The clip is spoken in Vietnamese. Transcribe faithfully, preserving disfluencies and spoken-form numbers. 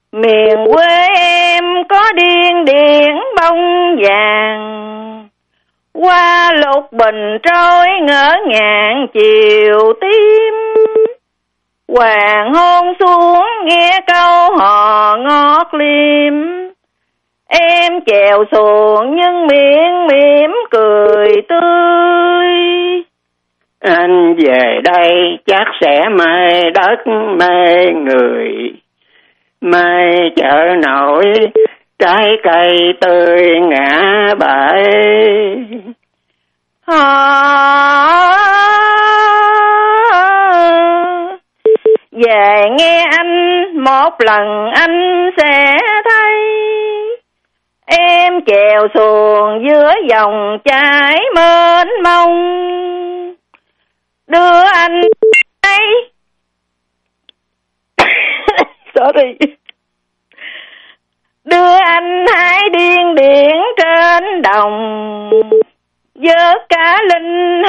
Miền quê em có điên điển bông vàng, qua lục bình trôi ngỡ ngàng chiều tím. Hoàng hôn xuống nghe câu hò ngót liêm, em chèo xuồng nhưng miệng mỉm cười tươi. Anh về đây chắc sẽ mê đất mê người, mê chợ nổi trái cây tươi ngã bể. À, về nghe anh một lần anh sẽ thấy, em chèo xuồng giữa dòng chảy mênh mông, đưa anh ấy sorry đưa anh hái điên điển trên đồng, vớt cá linh